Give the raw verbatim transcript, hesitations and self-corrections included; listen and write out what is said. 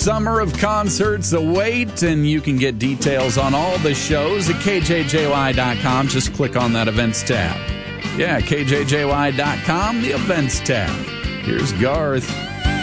summer of concerts await, and you can get details on all the shows at K J J Y dot com. Just click on that events tab. Yeah, K J J Y dot com, the events tab. Here's Garth.